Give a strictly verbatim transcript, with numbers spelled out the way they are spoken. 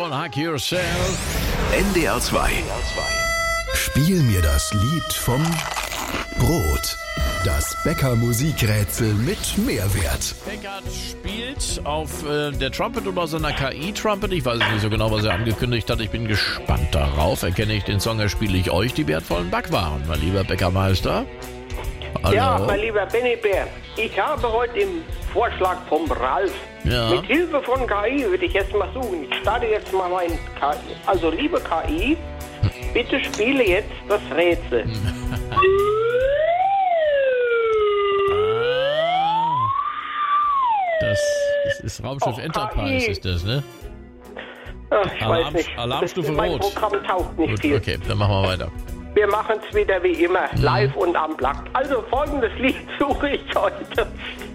von Hug Yourself. N D R zwei. Spiel mir das Lied vom Brot. Das Bäcker-Musikrätsel mit Mehrwert. Beckert spielt auf äh, der Trumpet oder so einer K I-Trumpet. Ich weiß nicht so genau, was er angekündigt hat. Ich bin gespannt darauf. Erkenne ich den Song, erspiele ich euch die wertvollen Backwaren, mein lieber Bäckermeister. Hallo. Ja, mein lieber Benny Bär, ich habe heute im Vorschlag vom Ralf Ja. mit Hilfe von K I würde ich jetzt mal suchen. Ich starte jetzt mal mein K I. Also liebe K I, bitte spiele jetzt das Rätsel. Das, das ist Raumschiff Och, Enterprise, K I. ist das, ne? Ach, ich Alarm- weiß nicht. Alarmstufe Das- mein Rot. Programm taugt nicht Gut, viel. okay, dann machen wir weiter. Wir machen es wieder wie immer, live und am Plug. Also folgendes Lied suche ich heute.